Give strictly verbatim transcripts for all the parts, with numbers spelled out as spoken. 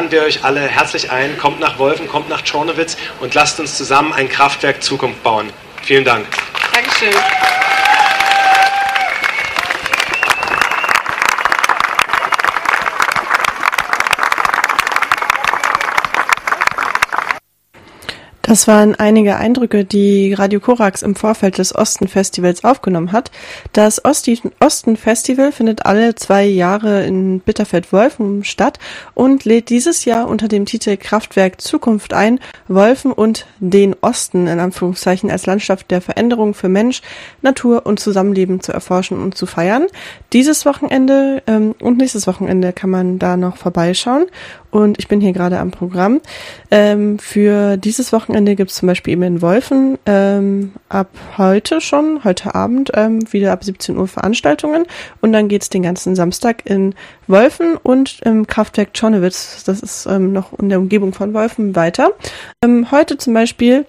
laden wir euch alle herzlich ein. Kommt nach Wolfen, kommt nach Czornowitz und lasst uns zusammen ein Kraftwerk Zukunft bauen. Vielen Dank. Dankeschön. Das waren einige Eindrücke, die Radio Korax im Vorfeld des Osten-Festivals aufgenommen hat. Das Osten-Festival findet alle zwei Jahre in Bitterfeld-Wolfen statt und lädt dieses Jahr unter dem Titel Kraftwerk Zukunft ein, Wolfen und den Osten in Anführungszeichen als Landschaft der Veränderung für Mensch, Natur und Zusammenleben zu erforschen und zu feiern. Dieses Wochenende ähm, und nächstes Wochenende kann man da noch vorbeischauen. Und ich bin hier gerade am Programm. Ähm, für dieses Wochenende gibt es zum Beispiel eben in Wolfen ähm, ab heute schon, heute Abend, ähm, wieder ab siebzehn Uhr Veranstaltungen. Und dann geht's den ganzen Samstag in Wolfen und im Kraftwerk Czornowitz, das ist ähm, noch in der Umgebung von Wolfen, weiter. Ähm, heute zum Beispiel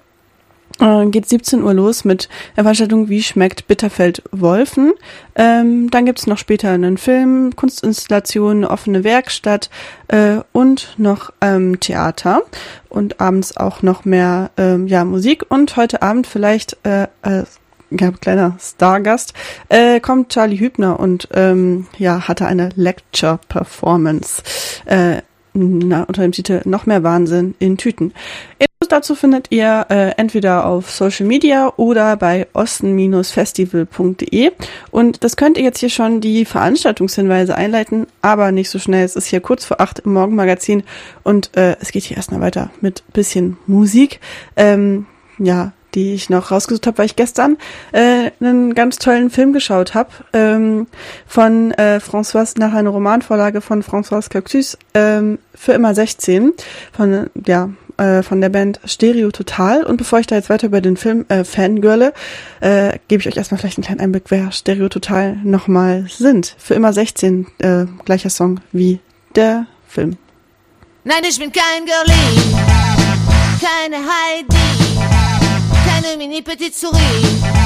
äh, geht siebzehn Uhr los mit der Veranstaltung Wie schmeckt Bitterfeld-Wolfen. Ähm, dann gibt's noch später einen Film, Kunstinstallation, eine offene Werkstatt äh, und noch ähm, Theater und abends auch noch mehr ähm, ja Musik und heute Abend vielleicht äh, äh, ja, kleiner Stargast, äh, kommt Charlie Hübner und ähm, ja hatte eine Lecture-Performance äh, na, unter dem Titel Noch mehr Wahnsinn in Tüten. Infos dazu findet ihr äh, entweder auf Social Media oder bei osten festival punkt de und das könnt ihr jetzt hier schon die Veranstaltungshinweise einleiten, aber nicht so schnell. Es ist hier kurz vor acht im Morgenmagazin und äh, es geht hier erstmal weiter mit bisschen Musik. Ähm, ja, die ich noch rausgesucht habe, weil ich gestern äh, einen ganz tollen Film geschaut habe ähm, von äh, François, nach einer Romanvorlage von François Cactus, ähm, für immer sechzehn, von ja äh, von der Band Stereo Total. Und bevor ich da jetzt weiter über den Film äh, fangirle, äh, gebe ich euch erstmal vielleicht einen kleinen Einblick, wer Stereo Total nochmal sind. Für immer sechzehn, äh, gleicher Song wie der Film. Nein, ich bin kein Girlie, keine Heidi, keine Mini Petite Souris.